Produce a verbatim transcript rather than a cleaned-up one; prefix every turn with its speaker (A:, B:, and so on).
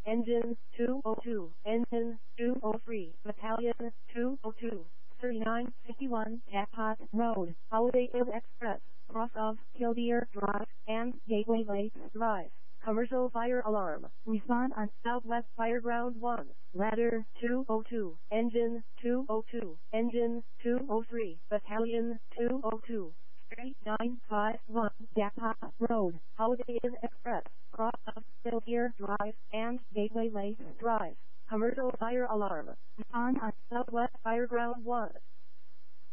A: Engine two oh two, Engine two oh three, Battalion two oh two, thirty-nine fifty-one Jackpot Road, Holiday Inn Express, cross of Kildare Drive and Gateway Lakes Drive. Commercial fire alarm. Respond on Southwest Fireground one. Ladder two oh two, Engine two oh two, Engine two oh three, Battalion two oh two. Street nine five one, Jackpot Road, Holiday Inn Express, cross of Kildare Drive and Gateway Lakes Drive. Commercial fire alarm. Respond on Southwest Fireground one.